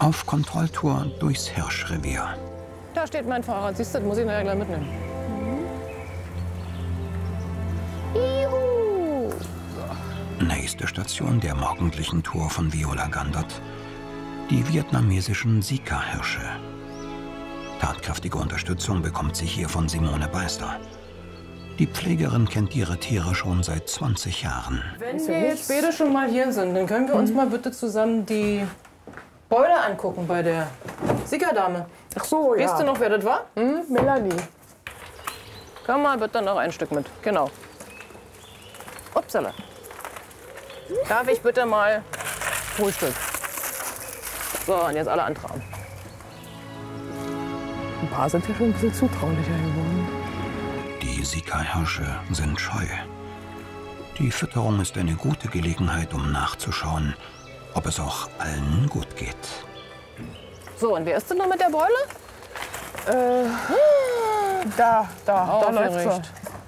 Auf Kontrolltour durchs Hirschrevier. Da steht mein Fahrrad. Siehst du, das muss ich nachher gleich mitnehmen. Juhu. Nächste Station der morgendlichen Tour von Viola Gandert. Die vietnamesischen Sika-Hirsche. Tatkräftige Unterstützung bekommt sie hier von Simone Beister. Die Pflegerin kennt ihre Tiere schon seit 20 Jahren. Wenn wir jetzt beide schon mal hier sind, dann können wir uns mal bitte zusammen die Beule angucken bei der Sika-Dame. Ach so, ja. Weißt du noch, wer das war? Melanie. Komm mal bitte noch ein Stück mit. Genau. Upsala. Darf ich bitte mal Frühstück? So, und jetzt alle antragen. Ein paar sind ja schon ein bisschen zutraulicher geworden. Die Sika-Hirsche sind scheu. Die Fütterung ist eine gute Gelegenheit, um nachzuschauen, ob es auch allen gut geht. So, und wer ist denn noch mit der Beule? Da läuft sie.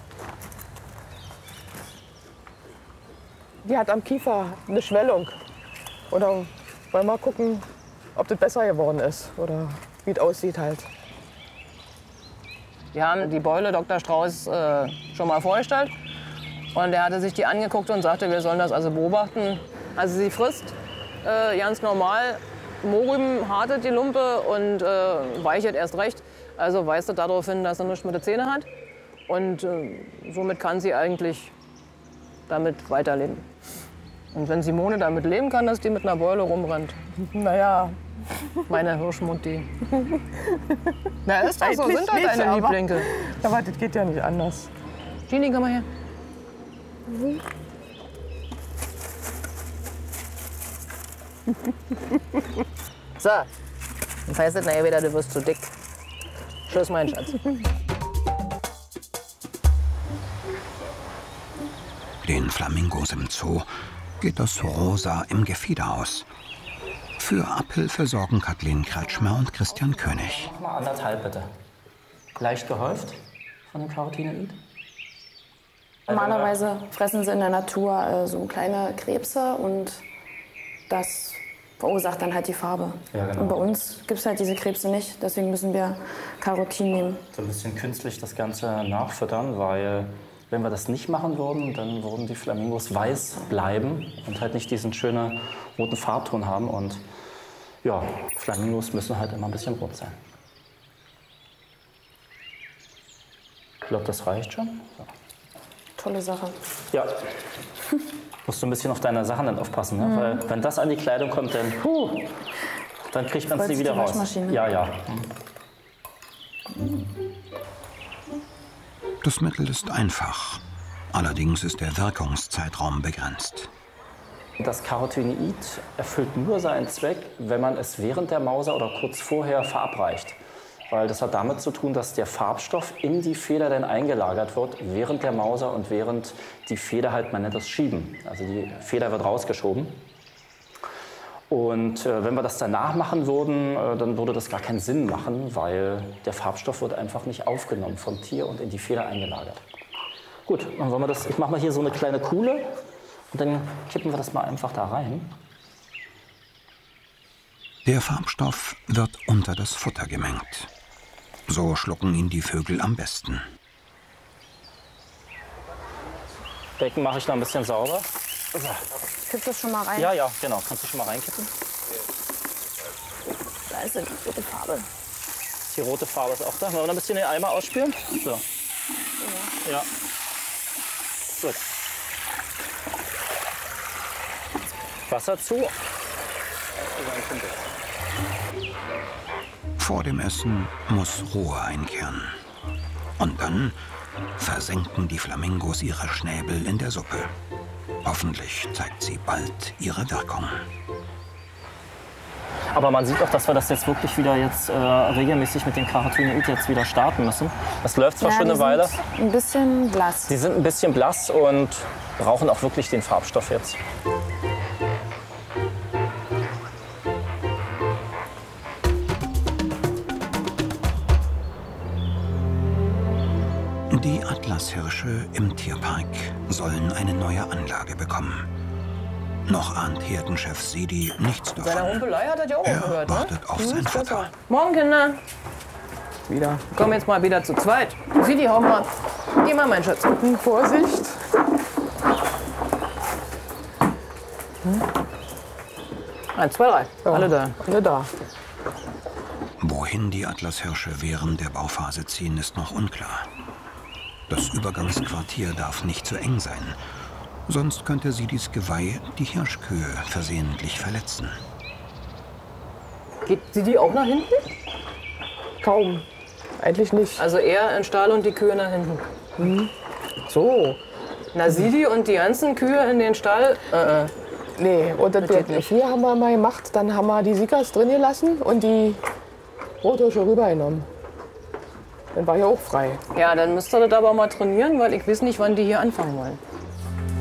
Die hat am Kiefer eine Schwellung. Oder wollen wir mal gucken, ob das besser geworden ist oder wie es aussieht halt. Wir haben die Beule Dr. Strauß schon mal vorgestellt. Und er hatte sich die angeguckt und sagte, wir sollen das also beobachten. Also sie frisst ganz normal Mohrrüben, hartet die Lumpe und weichert erst recht. Also weist er darauf hin, dass er nichts mit den Zähnen hat. Und somit kann sie eigentlich damit weiterleben. Und wenn Simone damit leben kann, dass die mit einer Beule rumrennt. Naja. Meine Hirschmutti. Na, ist doch so, Eigentlich sind doch nicht, deine aber- Lieblinge. Aber das geht ja nicht anders. Gini, komm mal her. So, dann heißt es nachher wieder, du wirst zu dick. Tschüss, mein Schatz. Den Flamingos im Zoo geht das Rosa im Gefieder aus. Für Abhilfe sorgen Kathleen Kretschmer und Christian König. Mal 1,5 bitte. Leicht gehäuft von dem Carotinoid. Normalerweise fressen sie in der Natur so kleine Krebse und das verursacht dann halt die Farbe. Ja, genau. Und bei uns gibt es halt diese Krebse nicht, deswegen müssen wir Carotin nehmen. So ein bisschen künstlich das Ganze nachfüttern, weil wenn wir das nicht machen würden, dann würden die Flamingos weiß bleiben und halt nicht diesen schönen roten Farbton haben. Und ja, Flamingos müssen halt immer ein bisschen rot sein. Ich glaube, das reicht schon. So. Tolle Sache. Ja. Musst du ein bisschen auf deine Sachen dann aufpassen, ne? Weil wenn das an die Kleidung kommt, dann kriegt man es nie wieder die raus. Waschmaschine? Ja, ja. Das Mittel ist einfach. Allerdings ist der Wirkungszeitraum begrenzt. Das Carotinoid erfüllt nur seinen Zweck, wenn man es während der Mauser oder kurz vorher verabreicht. Weil das hat damit zu tun, dass der Farbstoff in die Feder dann eingelagert wird während der Mauser und während die Feder halt, man nennt das Schieben. Also die Feder wird rausgeschoben. Und wenn wir das danach machen würden, dann würde das gar keinen Sinn machen, weil der Farbstoff wird einfach nicht aufgenommen vom Tier und in die Feder eingelagert. Gut, dann wollen wir das, ich mache mal hier so eine kleine Kuhle und dann kippen wir das mal einfach da rein. Der Farbstoff wird unter das Futter gemengt. So schlucken ihn die Vögel am besten. Becken mache ich noch ein bisschen sauber. So. Kipp das schon mal rein. Ja, ja, genau. Kannst du schon mal reinkippen? Da ist die rote Farbe. Die rote Farbe ist auch da. Wollen wir noch ein bisschen den Eimer ausspülen? So. Ja. Gut. Wasser zu. Vor dem Essen muss Ruhe einkehren. Und dann versenken die Flamingos ihre Schnäbel in der Suppe. Hoffentlich zeigt sie bald ihre Wirkung. Aber man sieht auch, dass wir das jetzt wirklich wieder jetzt regelmäßig mit dem Carotinoid jetzt wieder starten müssen. Das läuft zwar schon eine Weile. Ein bisschen blass. Sie sind ein bisschen blass und brauchen auch wirklich den Farbstoff jetzt. Die Atlashirsche im Tierpark sollen eine neue Anlage bekommen. Noch ahnt Herdenchef Sidi nichts Seine davon. Humpelei hat er ja auch Er gehört, ne? wartet auf sein Futter. Morgen, Kinder. Wieder. Kommen jetzt mal wieder zu zweit. Sidi, hau mal. Geh mal, mein Schatz. Vorsicht. 1, 2, 3. Ja, Alle da. Alle da. Wohin die Atlashirsche während der Bauphase ziehen, ist noch unklar. Das Übergangsquartier darf nicht zu eng sein. Sonst könnte Sidis Geweih die Hirschkühe versehentlich verletzen. Geht Sidi auch nach hinten? Kaum. Eigentlich nicht. Also er in den Stall und die Kühe nach hinten. So. Na, Sidi und die ganzen Kühe in den Stall. Nee, und das geht nicht. früher haben wir mal gemacht, dann haben wir die Sikas drin gelassen und die Rothirsche rübergenommen. Dann war ja auch frei. Ja, dann müsst ihr das aber mal trainieren, weil ich weiß nicht, wann die hier anfangen wollen.